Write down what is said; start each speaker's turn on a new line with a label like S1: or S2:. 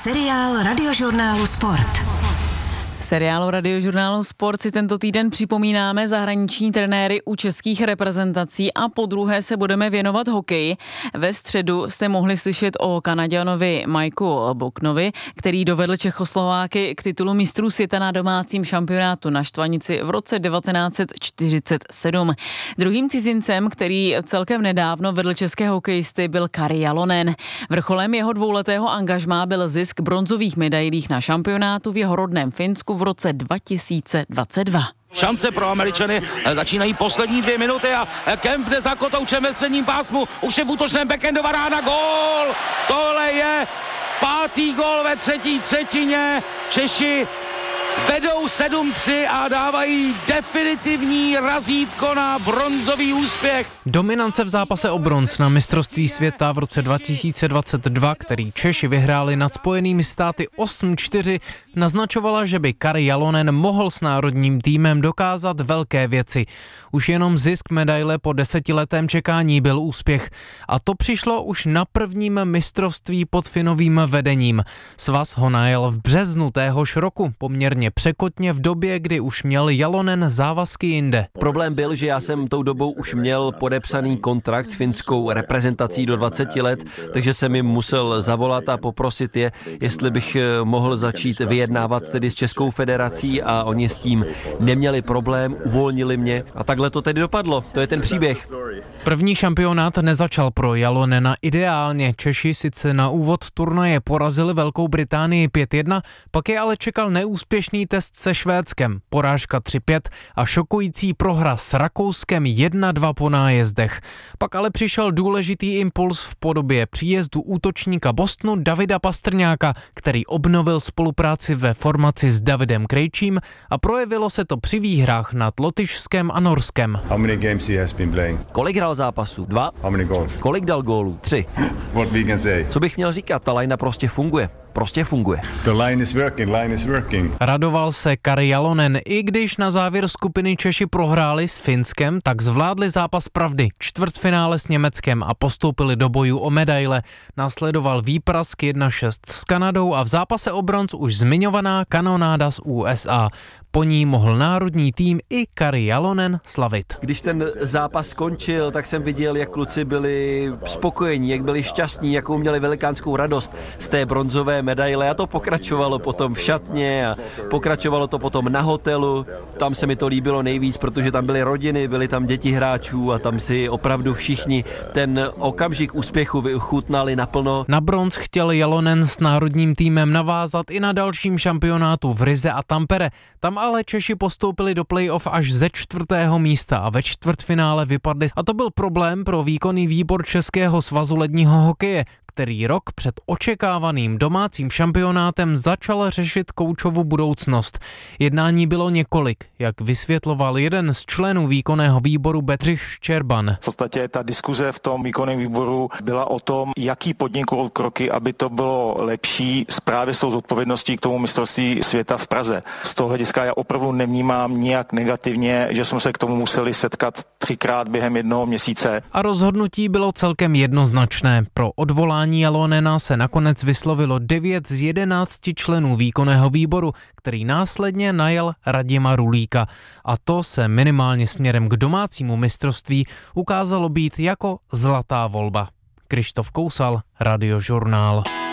S1: Seriál Radiožurnálu Sport.
S2: Seriálu Radiožurnálu Sport si tento týden připomínáme zahraniční trenéry u českých reprezentací a podruhé se budeme věnovat hokeji. Ve středu jste mohli slyšet o Kanaďanovi Mikeu Bucknovi, který dovedl Čechoslováky k titulu mistrů světa na domácím šampionátu na Štvanici v roce 1947. Druhým cizincem, který celkem nedávno vedl české hokejisty, byl Kari Jalonen. Vrcholem jeho dvouletého angažmá byl zisk bronzových medailí na šampionátu v jeho rodném Finsku v roce 2022.
S3: Šance pro Američany, začínají poslední 2 minuty a Kempf jde za kotoučem ve středním pásmu, už je v útočném backendová rána, gól! Tohle je 5. gól ve třetí třetině, Češi vedou 7-3 a dávají definitivní razítko na bronzový úspěch.
S4: Dominance v zápase o bronz na mistrovství světa v roce 2022, který Češi vyhráli nad Spojenými státy 8-4, naznačovala, že by Kari Jalonen mohl s národním týmem dokázat velké věci. Už jenom zisk medaile po 10letém čekání byl úspěch. A to přišlo už na prvním mistrovství pod Finovým vedením. Svaz ho najel v březnu téhož roku, poměrně překotně v době, kdy už měl Jalonen závazky jinde.
S5: Problém byl, že já jsem tou dobou už měl podepsaný kontrakt s finskou reprezentací do 20 let, takže jsem jim musel zavolat a poprosit je, jestli bych mohl začít vyjednávat tedy s Českou federací, a oni s tím neměli problém, uvolnili mě a takhle to tedy dopadlo. To je ten příběh.
S4: První šampionát nezačal pro Jalonena ideálně. Češi sice na úvod turnaje porazili Velkou Británii 5-1, pak je ale čekal neúspěšný test se Švédskem, porážka 3-5 a šokující prohra s Rakouskem 1-2 po nájezdech. Pak ale přišel důležitý impuls v podobě příjezdu útočníka Bostonu Davida Pastrňáka, který obnovil spolupráci ve formaci s Davidem Krejčím a projevilo se to při výhrách nad Lotyšskem a Norskem.
S6: How many games he has been playing?
S5: Kolik hrál zápasů? 2.
S6: How many goals?
S5: Kolik dal gólů? 3.
S6: What we can say?
S5: Co bych měl říkat? Ta linea prostě funguje.
S6: The line is working.
S4: Radoval se Kari Jalonen, i když na závěr skupiny Češi prohráli s Finskem, tak zvládli zápas pravdy, čtvrtfinále s Německem a postoupili do bojů o medaile. Následoval výprask 1-6 s Kanadou a v zápase o bronz už zmiňovaná kanonáda z USA. Po ní mohl národní tým i Kari Jalonen slavit.
S5: Když ten zápas skončil, tak jsem viděl, jak kluci byli spokojení, jak byli šťastní, jakou měli velikánskou radost z té bronzové medaile, a to pokračovalo potom v šatně a pokračovalo to potom na hotelu. Tam se mi to líbilo nejvíc, protože tam byly rodiny, byly tam děti hráčů a tam si opravdu všichni ten okamžik úspěchu vychutnali naplno.
S4: Na bronz chtěl Jalonen s národním týmem navázat i na dalším šampionátu v Rize a Tampere. Tam ale Češi postoupili do play-off až ze 4. místa a ve čtvrtfinále vypadli. A to byl problém pro výkonný výbor Českého svazu ledního hokeje, který rok před očekávaným domácím šampionátem začal řešit koučovu budoucnost. Jednání bylo několik, jak vysvětloval jeden z členů výkonného výboru Bedřich Ščerban.
S7: V podstatě ta diskuze v tom výkonném výboru byla o tom, jaký podnikl kroky, aby to bylo lepší právě s tou zodpovědností k tomu mistrovství světa v Praze. Z toho hlediska já opravdu nevnímám nijak negativně, že jsme se k tomu museli setkat 3krát během 1 měsíce.
S4: A rozhodnutí bylo celkem jednoznačné. Pro odvolání Jalonena se nakonec vyslovilo 9 z 11 členů výkonného výboru, který následně najel Radima Rulíka. A to se minimálně směrem k domácímu mistrovství ukázalo být jako zlatá volba. Krištof Kousal, Radiožurnál.